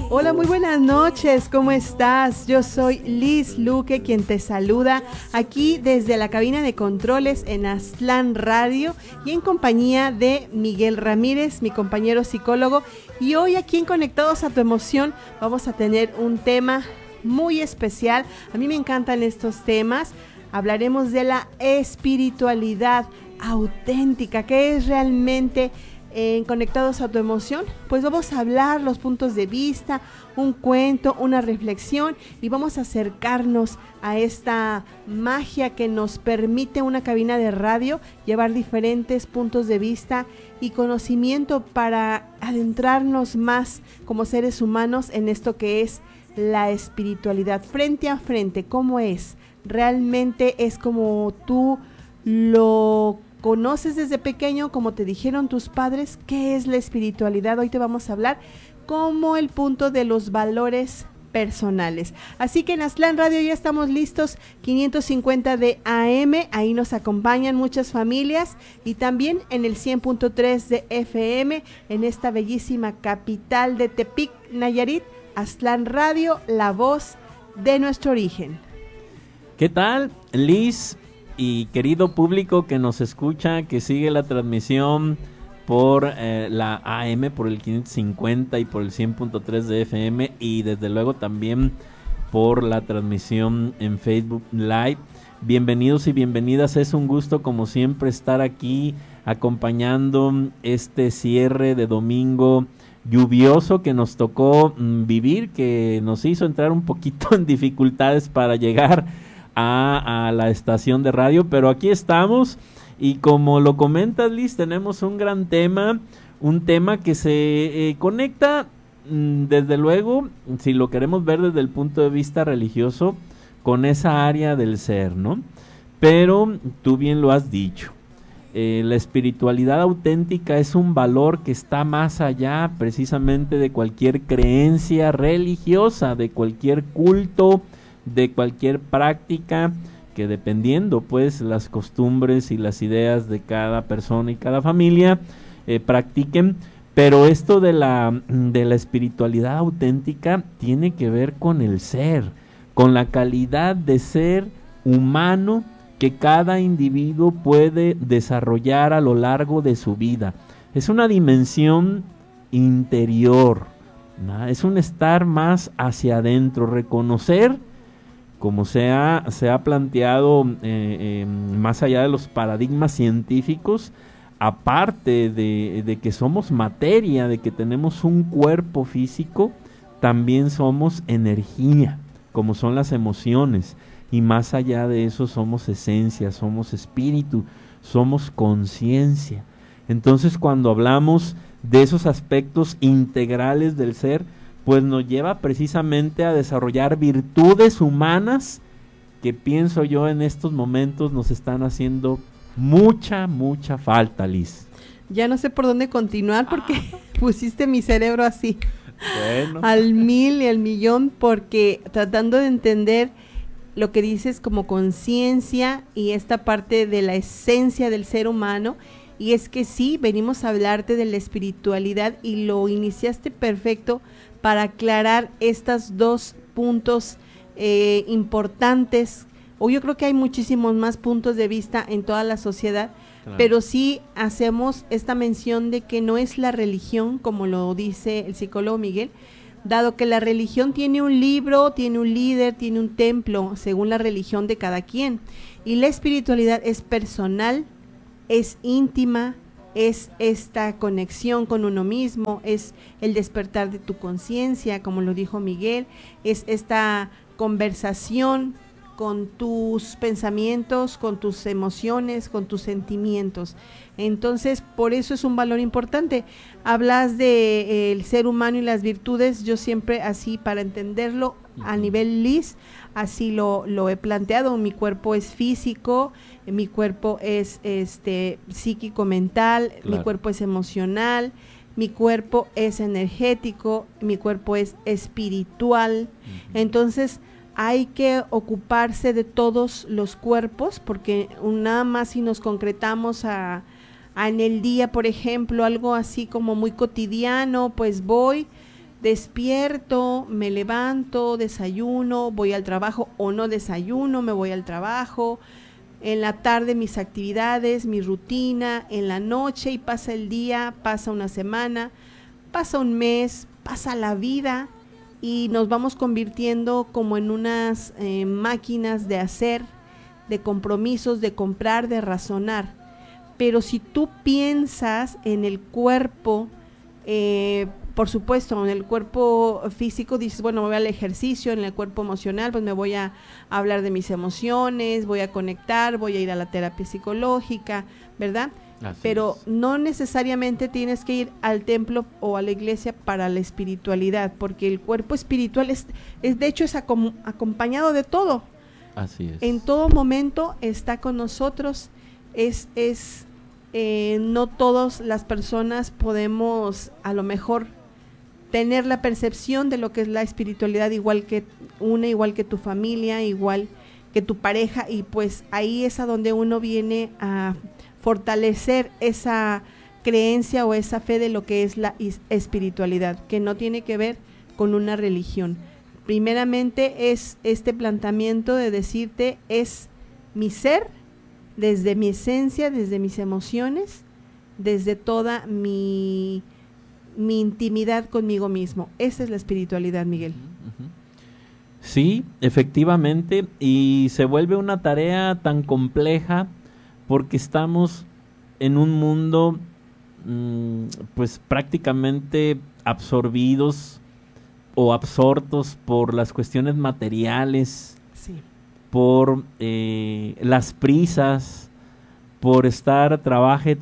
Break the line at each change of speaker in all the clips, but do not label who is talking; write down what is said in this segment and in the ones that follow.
Hola, muy buenas noches, ¿cómo estás? Yo soy Liz Luque, quien te saluda aquí desde la cabina de controles en Aztlán Radio y en compañía de Miguel Ramírez, mi compañero psicólogo. Y hoy aquí en Conectados a tu Emoción vamos a tener un tema muy especial. A mí me encantan estos temas. Hablaremos de la espiritualidad auténtica, ¿qué es realmente? En Conectados a tu Emoción, pues vamos a hablar los puntos de vista, un cuento, una reflexión y vamos a acercarnos a esta magia que nos permite una cabina de radio llevar diferentes puntos de vista y conocimiento para adentrarnos más como seres humanos en esto que es la espiritualidad frente a frente. ¿Cómo es? ¿Realmente es como tú lo conoces desde pequeño, como te dijeron tus padres? ¿Qué es la espiritualidad? Hoy te vamos a hablar como el punto de los valores personales. Así que en Aztlán Radio ya estamos listos, 550 de AM, ahí nos acompañan muchas familias y también en el 100.3 de FM, en esta bellísima capital de Tepic, Nayarit, Aztlán Radio, la voz de nuestro origen.
¿Qué tal, Liz? Y querido público que nos escucha, que sigue la transmisión por la AM, por el 550 y por el 100.3 de FM y desde luego también por la transmisión en Facebook Live. Bienvenidos y bienvenidas, es un gusto como siempre estar aquí acompañando este cierre de domingo lluvioso que nos tocó vivir, que nos hizo entrar un poquito en dificultades para llegar a la estación de radio, pero aquí estamos y como lo comentas, Liz, tenemos un gran tema, un tema que se conecta desde luego, si lo queremos ver desde el punto de vista religioso, con esa área del ser, ¿no? Pero tú bien lo has dicho, la espiritualidad auténtica es un valor que está más allá precisamente de cualquier creencia religiosa, de cualquier culto, de cualquier práctica, que dependiendo pues las costumbres y las ideas de cada persona y cada familia practiquen, pero esto de la espiritualidad auténtica tiene que ver con el ser, con la calidad de ser humano que cada individuo puede desarrollar a lo largo de su vida. Es una dimensión interior, ¿no? Es un estar más hacia adentro, reconocer, como se ha planteado más allá de los paradigmas científicos, aparte de que somos materia, de que tenemos un cuerpo físico, también somos energía, como son las emociones, y más allá de eso somos esencia, somos espíritu, somos conciencia. Entonces cuando hablamos de esos aspectos integrales del ser, pues nos lleva precisamente a desarrollar virtudes humanas que pienso yo en estos momentos nos están haciendo mucha falta, Liz.
Ya no sé por dónde continuar porque pusiste mi cerebro así,
bueno,
al 1000 y al millón, porque tratando de entender lo que dices como conciencia y esta parte de la esencia del ser humano. Y es que sí, venimos a hablarte de la espiritualidad y lo iniciaste perfecto para aclarar estos dos puntos importantes, o yo creo que hay muchísimos más puntos de vista en toda la sociedad, claro. Pero sí hacemos esta mención de que no es la religión, como lo dice el psicólogo Miguel, dado que la religión tiene un libro, tiene un líder, tiene un templo, según la religión de cada quien, y la espiritualidad es personal, es íntima, es esta conexión con uno mismo, es el despertar de tu conciencia, como lo dijo Miguel, es esta conversación con tus pensamientos, con tus emociones, con tus sentimientos. Entonces, por eso es un valor importante. Hablas de el ser humano y las virtudes, yo siempre así, para entenderlo a nivel Liz, así lo he planteado. Mi cuerpo es físico, mi cuerpo es psíquico mental, claro. Mi cuerpo es emocional, mi cuerpo es energético, mi cuerpo es espiritual. Entonces hay que ocuparse de todos los cuerpos, porque nada más si nos concretamos a en el día, por ejemplo, algo así como muy cotidiano, pues voy, despierto, me levanto, desayuno, voy al trabajo o no desayuno, me voy al trabajo, en la tarde mis actividades, mi rutina, en la noche y pasa el día, pasa una semana, pasa un mes, pasa la vida y nos vamos convirtiendo como en unas máquinas de hacer, de compromisos, de comprar, de razonar. Pero si tú piensas en el cuerpo, por supuesto, en el cuerpo físico dices, bueno, me voy al ejercicio, en el cuerpo emocional, pues me voy a hablar de mis emociones, voy a conectar, voy a ir a la terapia psicológica, ¿verdad? Pero no necesariamente tienes que ir al templo o a la iglesia para la espiritualidad, porque el cuerpo espiritual es de hecho es acompañado de todo.
Así es.
En todo momento está con nosotros. No todas las personas podemos a lo mejor tener la percepción de lo que es la espiritualidad, igual que tu familia, igual que tu pareja, y pues ahí es a donde uno viene a fortalecer esa creencia o esa fe de lo que es la espiritualidad, que no tiene que ver con una religión. Primeramente es este planteamiento de decirte, es mi ser, desde mi esencia, desde mis emociones, desde toda mi intimidad conmigo mismo. Esa es la espiritualidad, Miguel.
Sí, efectivamente, y se vuelve una tarea tan compleja porque estamos en un mundo pues prácticamente absorbidos o absortos por las cuestiones materiales,
sí,
por las prisas, por estar trabaje,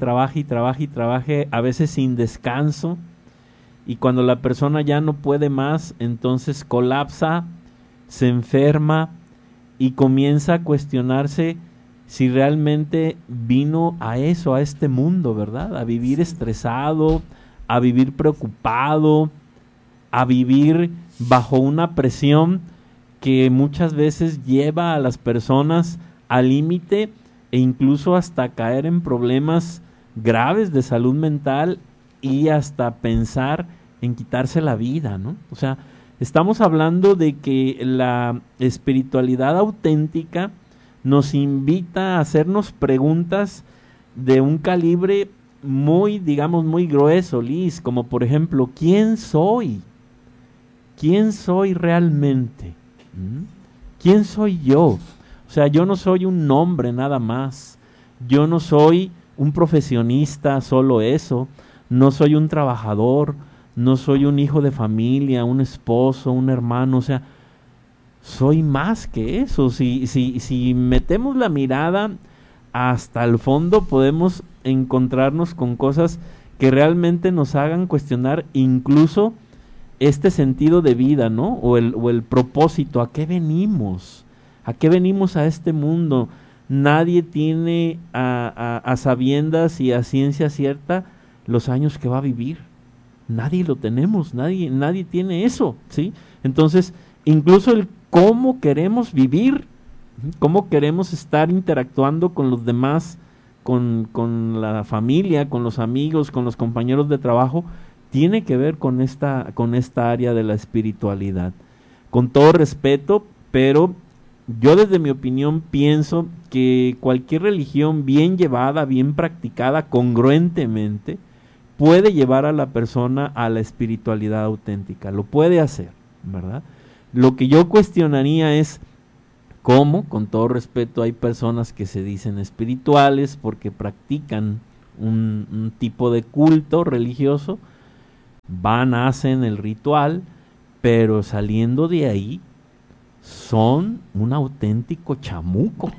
a veces sin descanso, y cuando la persona ya no puede más, entonces colapsa, se enferma y comienza a cuestionarse si realmente vino a eso, a este mundo, ¿verdad? A vivir estresado, a vivir preocupado, a vivir bajo una presión que muchas veces lleva a las personas al límite e incluso hasta caer en problemas graves de salud mental y hasta pensar en quitarse la vida, ¿no? O sea, estamos hablando de que la espiritualidad auténtica nos invita a hacernos preguntas de un calibre muy, digamos, muy grueso, Liz, como por ejemplo, ¿quién soy? ¿Quién soy realmente? ¿Quién soy yo? O sea, yo no soy un nombre nada más, yo no soy un profesionista, solo eso, no soy un trabajador, no soy un hijo de familia, un esposo, un hermano, o sea, soy más que eso. Si metemos la mirada hasta el fondo, podemos encontrarnos con cosas que realmente nos hagan cuestionar incluso este sentido de vida, ¿no? O el propósito, ¿a qué venimos? ¿A qué venimos a este mundo? Nadie tiene a sabiendas y a ciencia cierta los años que va a vivir. Nadie lo tenemos, nadie tiene eso, ¿sí? Entonces, incluso el cómo queremos vivir, cómo queremos estar interactuando con los demás, con la familia, con los amigos, con los compañeros de trabajo, tiene que ver con esta área de la espiritualidad. Con todo respeto, pero yo desde mi opinión pienso que cualquier religión bien llevada, bien practicada, congruentemente, puede llevar a la persona a la espiritualidad auténtica, lo puede hacer, ¿verdad? Lo que yo cuestionaría es cómo, con todo respeto, hay personas que se dicen espirituales porque practican un tipo de culto religioso, hacen el ritual, pero saliendo de ahí son un auténtico chamuco.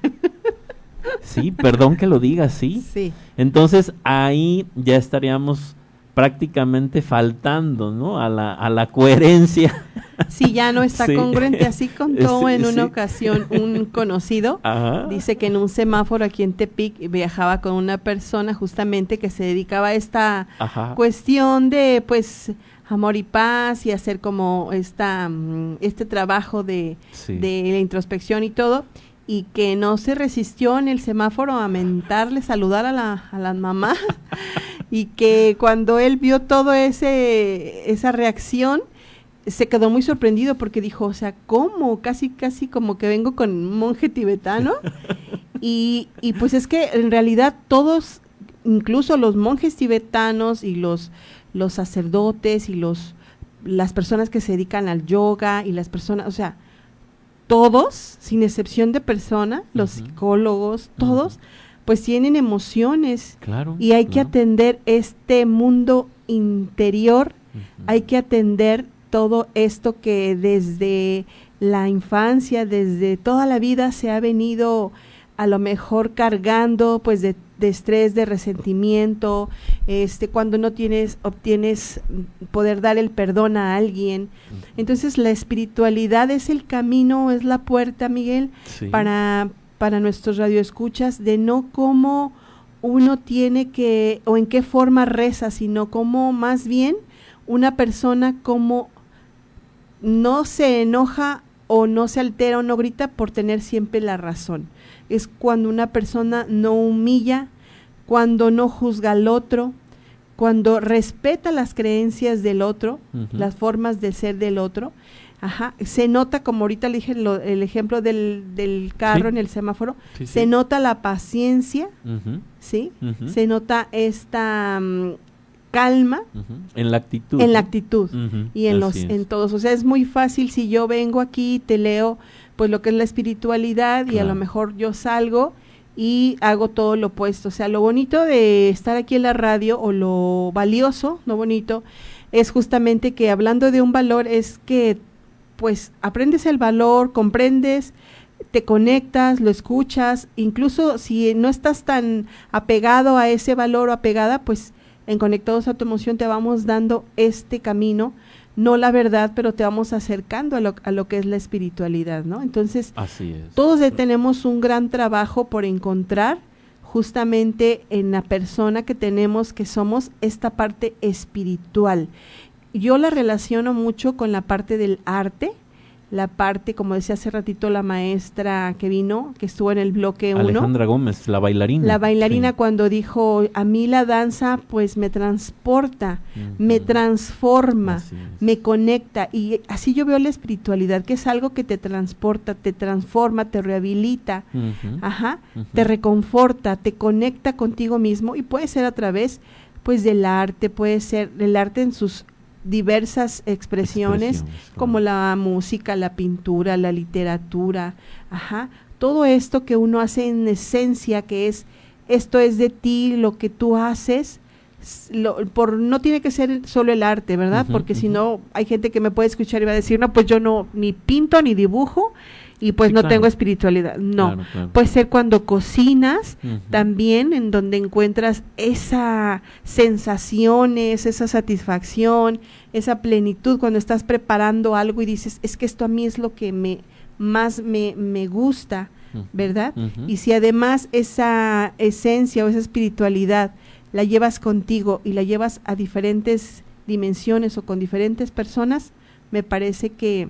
Sí, perdón que lo diga así.
Sí.
Entonces ahí ya estaríamos prácticamente faltando, ¿no? A la coherencia.
Sí, ya no está congruente. Así contó en una ocasión un conocido.
Ajá.
Dice que en un semáforo aquí en Tepic viajaba con una persona justamente que se dedicaba a esta cuestión de, pues, amor y paz y hacer como este trabajo de la introspección y todo, y que no se resistió en el semáforo a mentarle, saludar a las mamás y que cuando él vio todo esa reacción, se quedó muy sorprendido porque dijo, o sea, ¿cómo? Casi como que vengo con un monje tibetano. y pues es que en realidad todos, incluso los monjes tibetanos y los sacerdotes y las personas que se dedican al yoga y las personas, o sea, todos, sin excepción de persona, los psicólogos, todos, pues tienen emociones.
Claro,
y hay que atender este mundo interior, hay que atender todo esto que desde la infancia, desde toda la vida se ha venido a lo mejor cargando pues de estrés, de resentimiento, cuando no obtienes poder dar el perdón a alguien. Entonces la espiritualidad es el camino, es la puerta, Miguel, sí, para nuestros radioescuchas, de no cómo uno tiene que, o en qué forma reza, sino cómo más bien una persona como no se enoja o no se altera o no grita por tener siempre la razón. Es cuando una persona no humilla, cuando no juzga al otro, cuando respeta las creencias del otro, las formas de ser del otro. Se nota, como ahorita le dije el ejemplo del carro, sí, en el semáforo, sí, se nota la paciencia, ¿sí? Se nota esta calma
en la actitud,
y en todos, o sea, es muy fácil si yo vengo aquí y te leo pues lo que es la espiritualidad, claro, y a lo mejor yo salgo y hago todo lo opuesto. O sea, lo bonito de estar aquí en la radio, o lo valioso, lo bonito, es justamente que hablando de un valor, es que pues aprendes el valor, comprendes, te conectas, lo escuchas, incluso si no estás tan apegado a ese valor o apegada, pues en Conectados a tu Emoción te vamos dando este camino, no la verdad, pero te vamos acercando a lo que es la espiritualidad, ¿no? Entonces,
así es,
todos tenemos un gran trabajo por encontrar justamente en la persona que tenemos, que somos esta parte espiritual. Yo la relaciono mucho con la parte del arte, la parte, como decía hace ratito la maestra que vino, que estuvo en el bloque 1.
Alejandra Gómez, la bailarina.
La bailarina, sí, cuando dijo, a mí la danza pues me transporta, me transforma, me conecta, y así yo veo la espiritualidad, que es algo que te transporta, te transforma, te rehabilita, te reconforta, te conecta contigo mismo, y puede ser a través pues del arte, puede ser el arte en sus diversas expresiones, como la música, la pintura, la literatura, todo esto que uno hace en esencia, que es, esto es de ti, lo que tú haces, no tiene que ser solo el arte, ¿verdad? Porque si no, hay gente que me puede escuchar y va a decir, no, pues yo no, ni pinto, ni dibujo, y pues sí, no, claro, tengo espiritualidad. No, claro. Puede ser cuando cocinas, también, en donde encuentras esa sensaciones, esa satisfacción, esa plenitud, cuando estás preparando algo y dices, es que esto a mí es lo que más me gusta, ¿verdad? Y si además esa esencia o esa espiritualidad la llevas contigo y la llevas a diferentes dimensiones o con diferentes personas, me parece que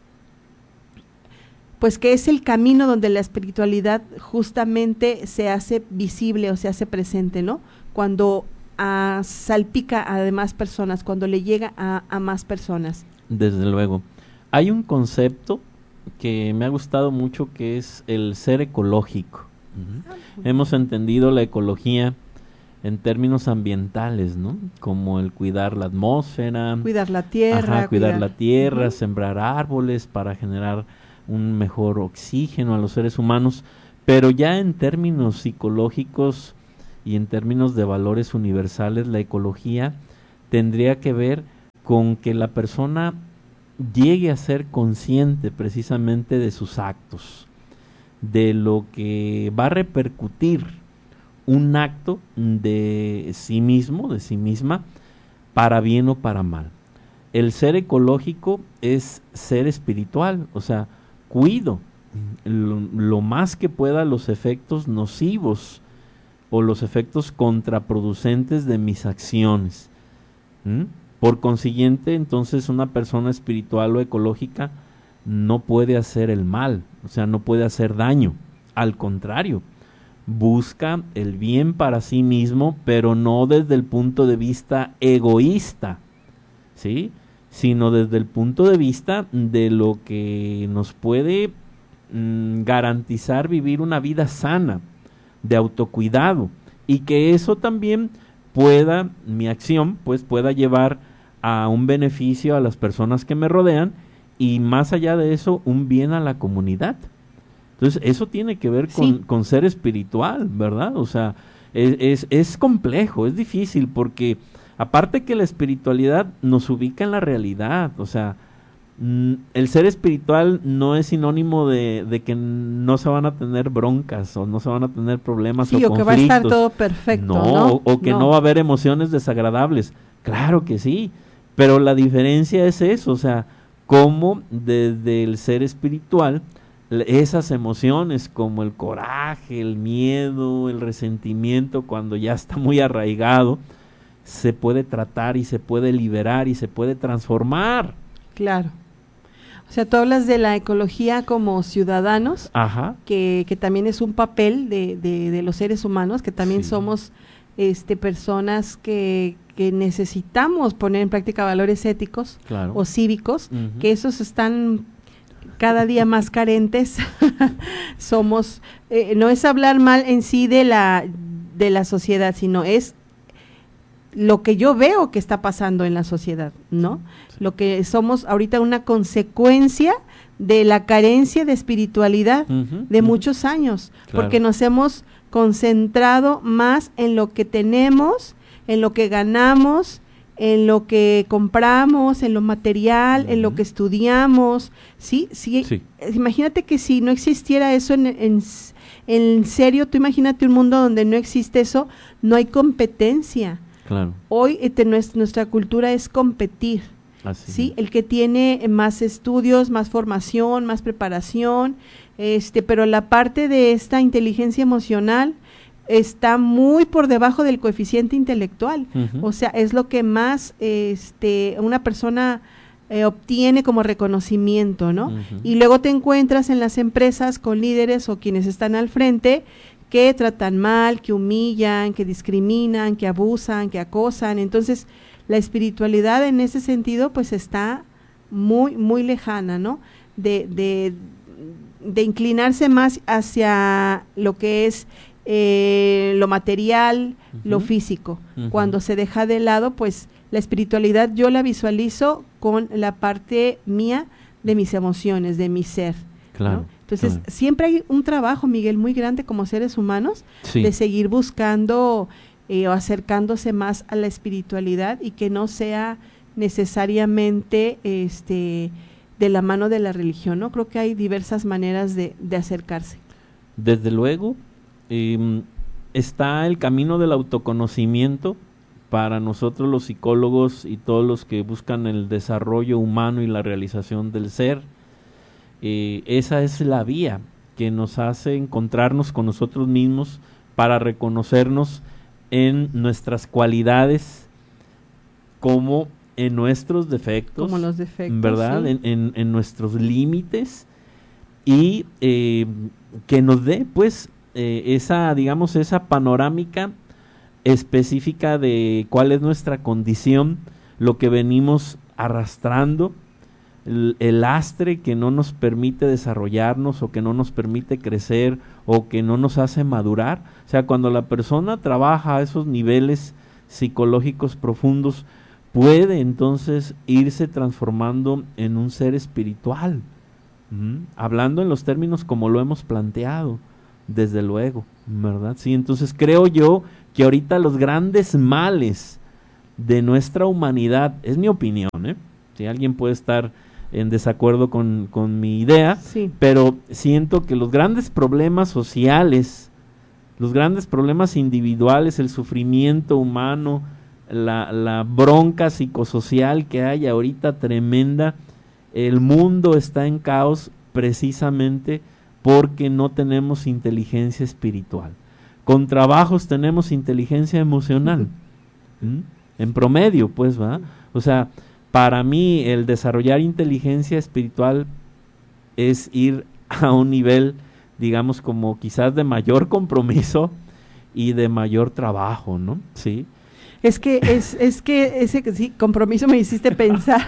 pues que es el camino donde la espiritualidad justamente se hace visible o se hace presente, ¿no? Cuando salpica a demás personas, cuando le llega a más personas.
Desde luego. Hay un concepto que me ha gustado mucho, que es el ser ecológico. Hemos entendido la ecología en términos ambientales, ¿no? Como el cuidar la atmósfera,
cuidar la tierra,
cuidar la tierra, sembrar árboles para generar un mejor oxígeno a los seres humanos, pero ya en términos psicológicos y en términos de valores universales, la ecología tendría que ver con que la persona llegue a ser consciente precisamente de sus actos, de lo que va a repercutir un acto de sí mismo, de sí misma, para bien o para mal. El ser ecológico es ser espiritual, o sea, cuido lo más que pueda los efectos nocivos o los efectos contraproducentes de mis acciones. Por consiguiente, entonces, una persona espiritual o ecológica no puede hacer el mal, o sea, no puede hacer daño. Al contrario, busca el bien para sí mismo, pero no desde el punto de vista egoísta, ¿sí? Sino desde el punto de vista de lo que nos puede garantizar vivir una vida sana, de autocuidado, y que eso también pueda, mi acción, pues pueda llevar a un beneficio a las personas que me rodean, y más allá de eso, un bien a la comunidad. Entonces, eso tiene que ver con ser espiritual, ¿verdad? O sea, es complejo, es difícil, porque aparte que la espiritualidad nos ubica en la realidad, o sea, el ser espiritual no es sinónimo de que no se van a tener broncas o no se van a tener problemas o conflictos.
Que va a estar todo perfecto, ¿no?
O que no va a haber emociones desagradables. Claro que sí, pero la diferencia es eso, o sea, cómo desde el ser espiritual esas emociones como el coraje, el miedo, el resentimiento, cuando ya está muy arraigado, se puede tratar y se puede liberar y se puede transformar.
Claro. O sea, tú hablas de la ecología como ciudadanos,
Ajá.
Que también es un papel de los seres humanos, que también somos personas que necesitamos poner en práctica valores éticos o cívicos, que esos están cada día más carentes. Somos, no es hablar mal en sí de la sociedad, sino es lo que yo veo que está pasando en la sociedad, ¿no? Sí. Lo que somos ahorita una consecuencia de la carencia de espiritualidad de muchos años, porque nos hemos concentrado más en lo que tenemos, en lo que ganamos, en lo que compramos, en lo material, en lo que estudiamos, ¿sí? Imagínate que si no existiera eso en serio, tú imagínate un mundo donde no existe eso, no hay competencia.
Claro.
Hoy nuestra cultura es competir, ¿sí? El que tiene más estudios, más formación, más preparación, pero la parte de esta inteligencia emocional está muy por debajo del coeficiente intelectual. O sea, es lo que más una persona obtiene como reconocimiento, ¿no? Y luego te encuentras en las empresas con líderes o quienes están al frente que tratan mal, que humillan, que discriminan, que abusan, que acosan. Entonces, la espiritualidad en ese sentido, pues está muy, muy lejana, ¿no? De inclinarse más hacia lo que es lo material, lo físico. Cuando se deja de lado, pues la espiritualidad yo la visualizo con la parte mía de mis emociones, de mi ser. Claro. ¿No? Entonces, siempre hay un trabajo, Miguel, muy grande como seres humanos, de seguir buscando o acercándose más a la espiritualidad, y que no sea necesariamente de la mano de la religión, ¿no? Creo que hay diversas maneras de acercarse.
Desde luego, está el camino del autoconocimiento para nosotros los psicólogos y todos los que buscan el desarrollo humano y la realización del ser. Esa es la vía que nos hace encontrarnos con nosotros mismos para reconocernos en nuestras cualidades como en nuestros defectos,
como los defectos,
¿verdad? Sí. En nuestros límites, y que nos dé pues esa panorámica específica de cuál es nuestra condición, lo que venimos arrastrando, el lastre que no nos permite desarrollarnos o que no nos permite crecer o que no nos hace madurar. O sea, cuando la persona trabaja a esos niveles psicológicos profundos, puede entonces irse transformando en un ser espiritual, hablando en los términos como lo hemos planteado, desde luego, ¿verdad? Sí, entonces creo yo que ahorita los grandes males de nuestra humanidad, es mi opinión, si alguien puede estar en desacuerdo con mi idea, pero siento que los grandes problemas sociales, los grandes problemas individuales, el sufrimiento humano, la bronca psicosocial que hay ahorita tremenda, el mundo está en caos precisamente porque no tenemos inteligencia espiritual. Con trabajos tenemos inteligencia emocional, en promedio, pues, ¿va? O sea, para mí el desarrollar inteligencia espiritual es ir a un nivel digamos, como quizás de mayor compromiso y de mayor trabajo, ¿no? Sí.
Es que ese sí, compromiso me hiciste pensar,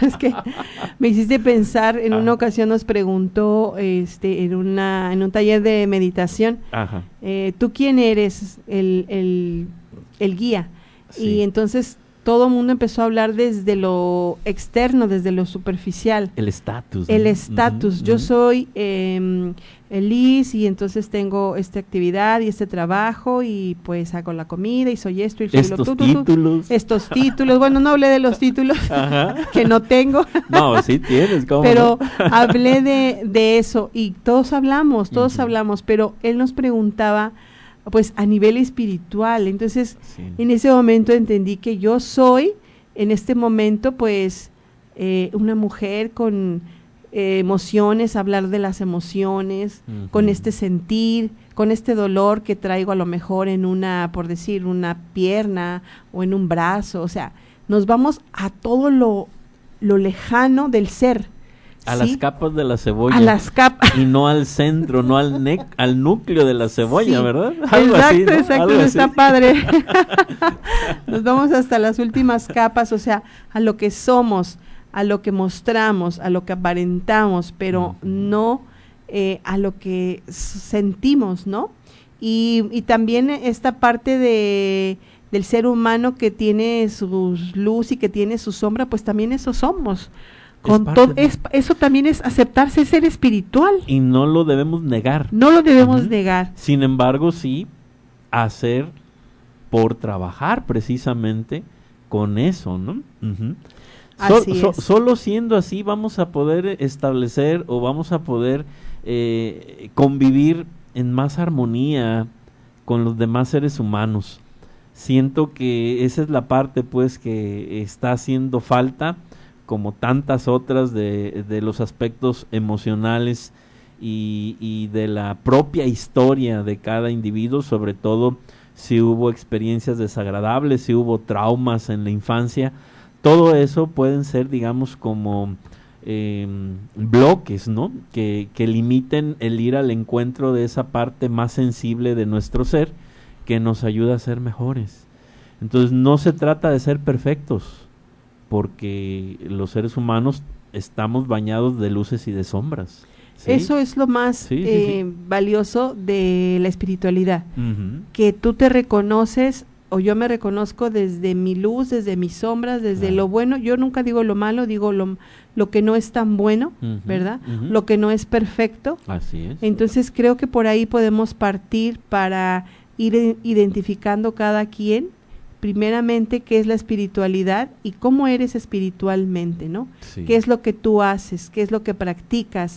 en una ocasión nos preguntó en un taller de meditación, ¿tú quién eres? El guía. Sí. Y entonces todo el mundo empezó a hablar desde lo externo, desde lo superficial.
El estatus.
El estatus. Yo soy Liz y entonces tengo esta actividad y este trabajo y pues hago la comida y soy esto y soy
estos títulos.
Estos títulos. Bueno, no hablé de los títulos que no tengo.
No, sí tienes. ¿Cómo
pero
no?
Hablé de eso y todos hablamos, pero él nos preguntaba pues a nivel espiritual. Entonces, en ese momento entendí que yo soy, en este momento, pues, una mujer con emociones, hablar de las emociones, con este sentir, con este dolor que traigo a lo mejor en por decir, una pierna o en un brazo. O sea, nos vamos a todo lo lejano del ser.
A las capas de la cebolla.
A las capas.
Y no al centro, no al núcleo de la cebolla, ¿verdad?
Algo exacto, así, ¿no? Algo está así. Padre. Nos vamos hasta las últimas capas, o sea, a lo que somos, a lo que mostramos, a lo que aparentamos, pero no a lo que sentimos, ¿no? Y también esta parte del ser humano que tiene su luz y que tiene su sombra, pues también eso somos. Eso también es aceptarse ser espiritual.
Y no lo debemos negar.
No lo debemos negar.
Sin embargo, sí hacer por trabajar precisamente con eso, ¿no? Solo siendo así vamos a poder establecer o vamos a poder convivir en más armonía con los demás seres humanos. Siento que esa es la parte pues que está haciendo falta, como tantas otras de los aspectos emocionales y de la propia historia de cada individuo, sobre todo si hubo experiencias desagradables, si hubo traumas en la infancia. Todo eso pueden ser, digamos, como bloques, ¿no? Que limiten el ir al encuentro de esa parte más sensible de nuestro ser, que nos ayuda a ser mejores. Entonces no se trata de ser perfectos, porque los seres humanos estamos bañados de luces y de sombras. ¿Sí?
Eso es lo más valioso de la espiritualidad, que tú te reconoces o yo me reconozco desde mi luz, desde mis sombras, desde lo bueno. Yo nunca digo lo malo, digo lo que no es tan bueno, ¿verdad? Lo que no es perfecto.
Así es.
Entonces creo que por ahí podemos partir para ir identificando cada quien primeramente qué es la espiritualidad y cómo eres espiritualmente, ¿no? Sí. ¿Qué es lo que tú haces? ¿Qué es lo que practicas?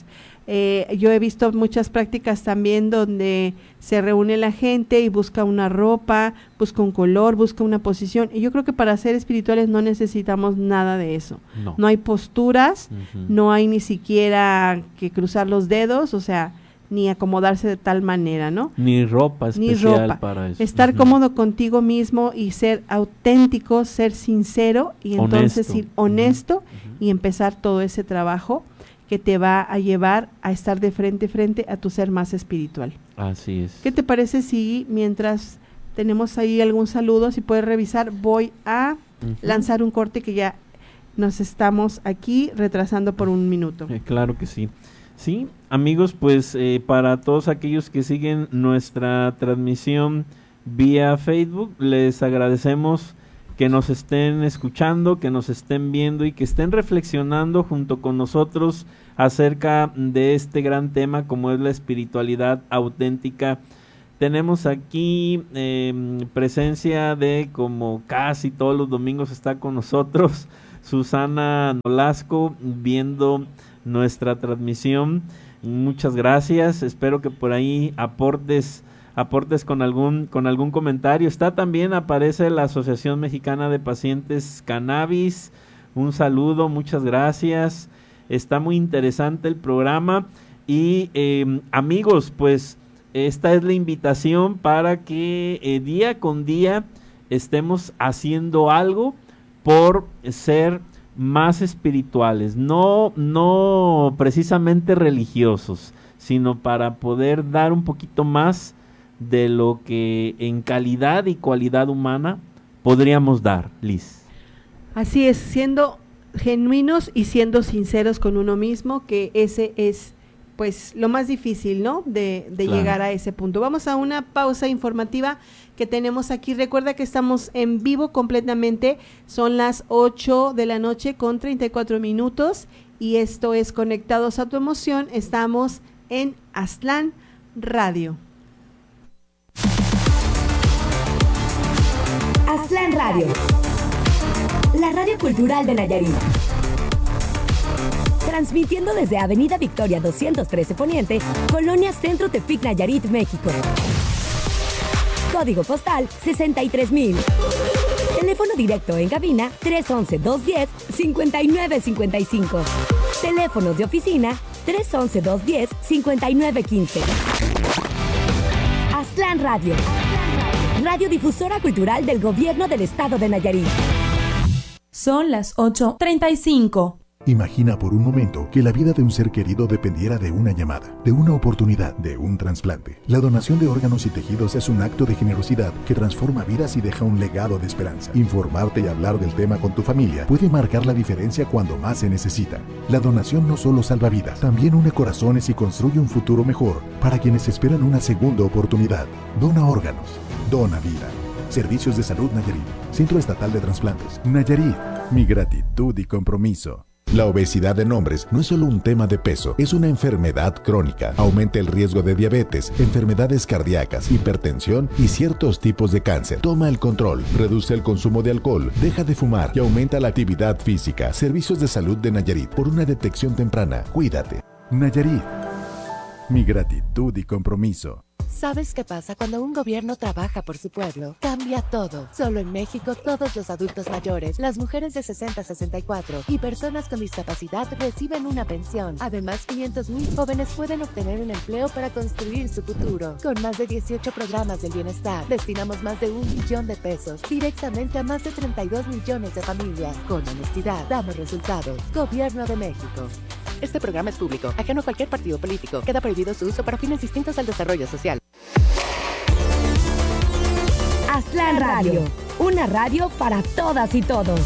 Yo he visto muchas prácticas también donde se reúne la gente y busca una ropa, busca un color, busca una posición. Y yo creo que para ser espirituales no necesitamos nada de eso. No hay posturas, no hay ni siquiera que cruzar los dedos, o sea, ni acomodarse de tal manera, ¿no?
Ni ropa especial para eso.
Estar cómodo contigo mismo y ser auténtico, ser sincero y entonces ir honesto y empezar todo ese trabajo que te va a llevar a estar de frente a tu ser más espiritual.
Así es.
¿Qué te parece si mientras tenemos ahí algún saludo, si puedes revisar, voy a lanzar un corte que ya nos estamos aquí retrasando por un minuto?
Claro que sí. Sí, amigos, pues para todos aquellos que siguen nuestra transmisión vía Facebook, les agradecemos que nos estén escuchando, que nos estén viendo y que estén reflexionando junto con nosotros acerca de este gran tema como es la espiritualidad auténtica. Tenemos aquí presencia de, como casi todos los domingos está con nosotros, Susana Nolasco viendo nuestra transmisión. Muchas gracias, espero que por ahí aportes con algún comentario. También aparece la Asociación Mexicana de Pacientes Cannabis. Un saludo, muchas gracias. Está muy interesante el programa y amigos, pues esta es la invitación para que día con día estemos haciendo algo por ser más espirituales, no precisamente religiosos, sino para poder dar un poquito más de lo que en calidad y cualidad humana podríamos dar, Liz.
Así es, siendo genuinos y siendo sinceros con uno mismo, que ese es pues lo más difícil, ¿no? De
Claro.
llegar a ese punto. Vamos a una pausa informativa que tenemos aquí. Recuerda que estamos en vivo completamente, son las 8 de la noche con 34 minutos y esto es Conectados a tu Emoción. Estamos en Aztlán Radio.
Aztlán Radio, la radio cultural de Nayarit. Transmitiendo desde Avenida Victoria 213 Poniente, Colonia Centro Tepic, Nayarit, México. Código postal 63,000. Teléfono directo en cabina 311-210-5955. Teléfonos de oficina 311-210-5915. Aztlán Radio. Radiodifusora cultural del Gobierno del Estado de Nayarit.
Son las 8:35.
Imagina por un momento que la vida de un ser querido dependiera de una llamada, de una oportunidad, de un trasplante. La donación de órganos y tejidos es un acto de generosidad que transforma vidas y deja un legado de esperanza. Informarte y hablar del tema con tu familia puede marcar la diferencia cuando más se necesita. La donación no solo salva vidas, también une corazones y construye un futuro mejor para quienes esperan una segunda oportunidad. Dona órganos, dona vida. Servicios de Salud Nayarit, Centro Estatal de Trasplantes. Nayarit, mi gratitud y compromiso. La obesidad en hombres no es solo un tema de peso, es una enfermedad crónica. Aumenta el riesgo de diabetes, enfermedades cardíacas, hipertensión y ciertos tipos de cáncer. Toma el control, reduce el consumo de alcohol, deja de fumar y aumenta la actividad física. Servicios de Salud de Nayarit, por una detección temprana. Cuídate. Nayarit, mi gratitud y compromiso.
¿Sabes qué pasa cuando un gobierno trabaja por su pueblo? Cambia todo. Solo en México, todos los adultos mayores, las mujeres de 60 a 64 y personas con discapacidad reciben una pensión. Además, 500,000 jóvenes pueden obtener un empleo para construir su futuro. Con más de 18 programas del bienestar, destinamos más de 1 billón de pesos directamente a más de 32 millones de familias. Con honestidad, damos resultados. Gobierno de México. Este programa es público, ajeno a cualquier partido político. Queda prohibido su uso para fines distintos al desarrollo social.
Aztlán Radio, una radio para todas y todos.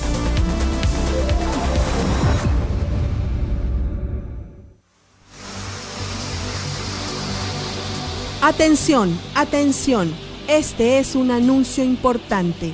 Atención, atención, este es un anuncio importante.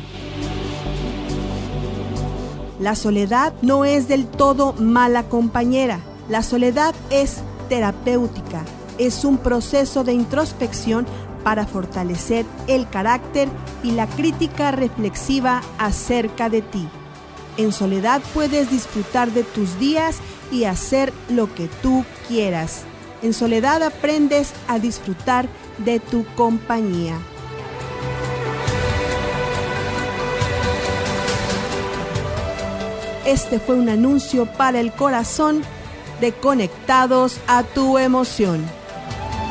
La soledad no es del todo mala compañera. La soledad es terapéutica, es un proceso de introspección para fortalecer el carácter y la crítica reflexiva acerca de ti. En soledad puedes disfrutar de tus días y hacer lo que tú quieras. En soledad aprendes a disfrutar de tu compañía. Este fue un anuncio para el corazón de Conectados a tu Emoción.